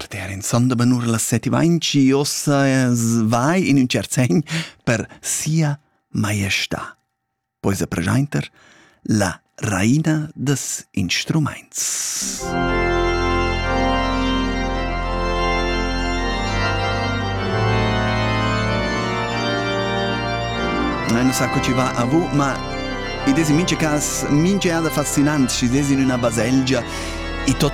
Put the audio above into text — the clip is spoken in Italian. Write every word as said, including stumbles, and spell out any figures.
Ter in sonda benur la settivainci ossa vai in un cert segn per sia maestà. Pois a presenter la raina des instruments. Non sa co ci va a vu, ma i desi mince cas mince ada fascinant, ci desi in una baselgia i tot